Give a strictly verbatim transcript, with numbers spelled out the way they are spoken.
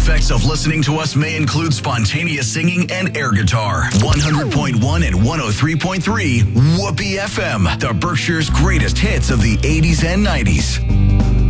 effects of listening to us may include spontaneous singing and air guitar. one hundred point one and one oh three point three Whoopee F M, the Berkshire's greatest hits of the eighties and nineties.